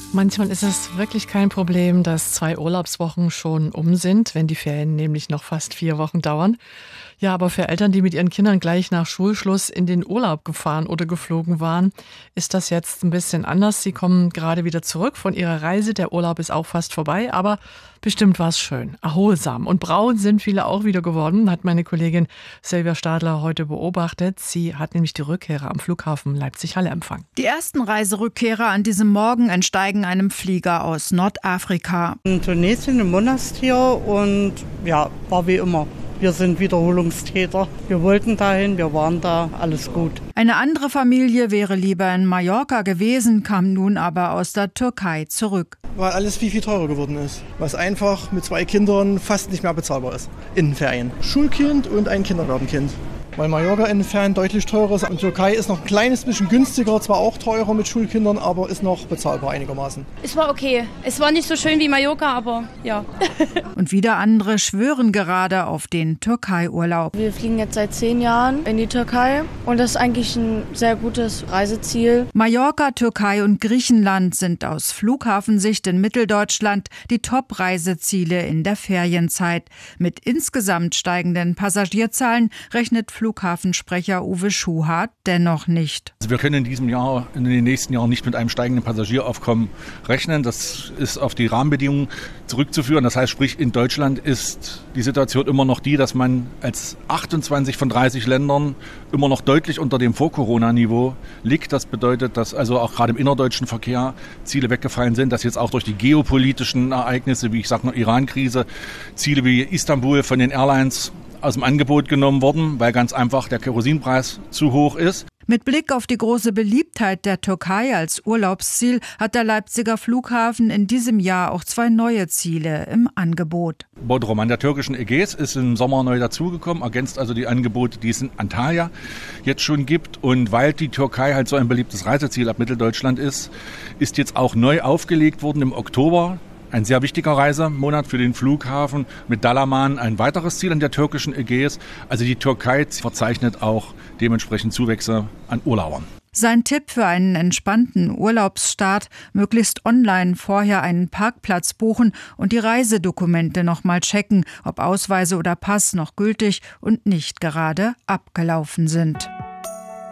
Manchmal ist es wirklich kein Problem, dass 2 Urlaubswochen schon um sind, wenn die Ferien nämlich noch fast 4 Wochen dauern. Ja, aber für Eltern, die mit ihren Kindern gleich nach Schulschluss in den Urlaub gefahren oder geflogen waren, ist das jetzt ein bisschen anders. Sie kommen gerade wieder zurück von ihrer Reise. Der Urlaub ist auch fast vorbei, aber bestimmt war es schön, erholsam. Und braun sind viele auch wieder geworden, hat meine Kollegin Silvia Stadler heute beobachtet. Sie hat nämlich die Rückkehrer am Flughafen Leipzig-Halle empfangen. Die ersten Reiserückkehrer an diesem Morgen entsteigen einem Flieger aus Nordafrika. In Tunesien im Monastir und ja, war wie immer. Wir sind Wiederholungstäter. Wir wollten dahin, wir waren da, alles gut. Eine andere Familie wäre lieber in Mallorca gewesen, kam nun aber aus der Türkei zurück. Weil alles viel teurer geworden ist. Was einfach mit 2 Kindern fast nicht mehr bezahlbar ist. In den Ferien. Schulkind und ein Kindergartenkind. Weil Mallorca in den Ferien deutlich teurer ist. Und Türkei ist noch ein kleines bisschen günstiger, zwar auch teurer mit Schulkindern, aber ist noch bezahlbar einigermaßen. Es war okay. Es war nicht so schön wie Mallorca, aber ja. Und wieder andere schwören gerade auf den Türkei-Urlaub. Wir fliegen jetzt seit 10 Jahren in die Türkei und das ist eigentlich ein sehr gutes Reiseziel. Mallorca, Türkei und Griechenland sind aus Flughafensicht in Mitteldeutschland die Top-Reiseziele in der Ferienzeit. Mit insgesamt steigenden Passagierzahlen rechnet Flughafensprecher Uwe Schuhart dennoch nicht. Also wir können in diesem Jahr, in den nächsten Jahren nicht mit einem steigenden Passagieraufkommen rechnen. Das ist auf die Rahmenbedingungen zurückzuführen. Das heißt, sprich in Deutschland ist die Situation immer noch die, dass man als 28 von 30 Ländern immer noch deutlich unter dem Vor-Corona-Niveau liegt. Das bedeutet, dass also auch gerade im innerdeutschen Verkehr Ziele weggefallen sind, dass jetzt auch durch die geopolitischen Ereignisse, wie ich sage, Iran-Krise, Ziele wie Istanbul von den Airlines aus dem Angebot genommen wurden, weil ganz einfach der Kerosinpreis zu hoch ist. Mit Blick auf die große Beliebtheit der Türkei als Urlaubsziel hat der Leipziger Flughafen in diesem Jahr auch 2 neue Ziele im Angebot. Bodrum an der türkischen Ägäis ist im Sommer neu dazugekommen, ergänzt also die Angebote, die es in Antalya jetzt schon gibt. Und weil die Türkei halt so ein beliebtes Reiseziel ab Mitteldeutschland ist jetzt auch neu aufgelegt worden im Oktober. Ein sehr wichtiger Reisemonat für den Flughafen mit Dalaman, ein weiteres Ziel an der türkischen Ägäis. Also die Türkei verzeichnet auch dementsprechend Zuwächse an Urlaubern. Sein Tipp für einen entspannten Urlaubsstart: möglichst online vorher einen Parkplatz buchen und die Reisedokumente nochmal checken, ob Ausweise oder Pass noch gültig und nicht gerade abgelaufen sind.